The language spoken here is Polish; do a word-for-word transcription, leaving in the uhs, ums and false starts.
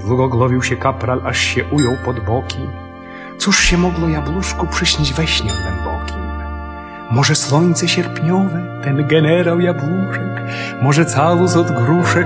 Długogłowił się kapral, aż się ujął pod boki. Cóż się mogło jabłuszku przyśnić we śnie głębokim? Może słońce sierpniowe, ten generał Jabłuszek, może całus od gruszek,